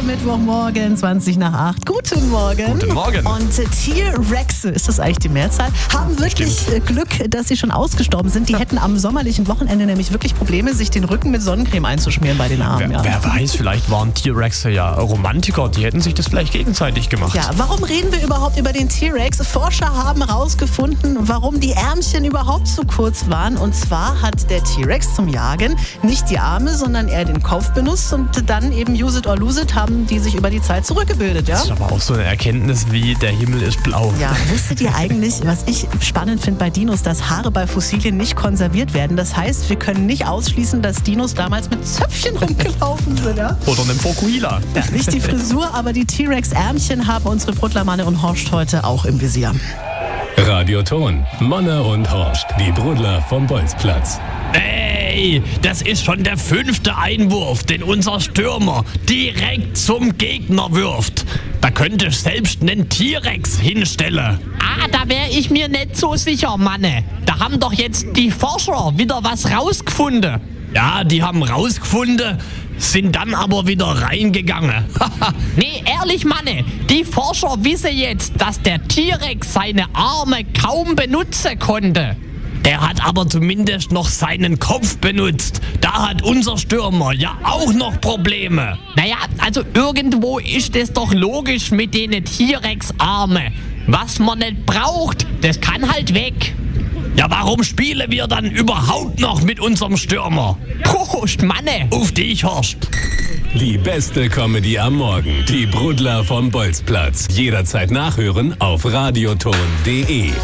Mittwochmorgen, 20 nach 8. Guten Morgen. Guten Morgen. Und T-Rexe, ist das eigentlich die Mehrzahl, haben wirklich Glück, dass sie schon ausgestorben sind. Die hätten am sommerlichen Wochenende nämlich wirklich Probleme, sich den Rücken mit Sonnencreme einzuschmieren bei den Armen. Wer weiß, vielleicht waren T-Rexe ja Romantiker, die hätten sich das vielleicht gegenseitig gemacht. Ja, warum reden wir überhaupt über den T-Rex? Forscher haben herausgefunden, warum die Ärmchen überhaupt zu kurz waren. Und zwar hat der T-Rex zum Jagen nicht die Arme, sondern eher den Kopf benutzt und dann eben use it or lose it haben die sich über die Zeit zurückgebildet. Ja? Das ist aber auch so eine Erkenntnis wie der Himmel ist blau. Ja, wusstet ihr eigentlich, was ich spannend finde bei Dinos, dass Haare bei Fossilien nicht konserviert werden? Das heißt, wir können nicht ausschließen, dass Dinos damals mit Zöpfchen rumgelaufen sind. Ja? Oder einem Fokuhila. Ja, nicht die Frisur, aber die T-Rex-Ärmchen haben unsere Brudler-Manne und Horst heute auch im Visier. Radioton, Manne und Horst, die Brudler vom Bolzplatz. Ey, das ist schon der 5. Einwurf, den unser Stürmer direkt zum Gegner wirft. Da könnte ich selbst einen T-Rex hinstellen. Da wäre ich mir nicht so sicher, Manne. Da haben doch jetzt die Forscher wieder was rausgefunden. Ja, die haben rausgefunden, sind dann aber wieder reingegangen. Nee, ehrlich, Manne, die Forscher wissen jetzt, dass der T-Rex seine Arme kaum benutzen konnte. Der hat aber zumindest noch seinen Kopf benutzt. Da hat unser Stürmer ja auch noch Probleme. Naja, also irgendwo ist es doch logisch mit den T-Rex-Arme. Was man nicht braucht, das kann halt weg. Ja, warum spielen wir dann überhaupt noch mit unserem Stürmer? Prost, Manne! Auf dich, Horst! Die beste Comedy am Morgen. Die Brudler vom Bolzplatz. Jederzeit nachhören auf radioton.de.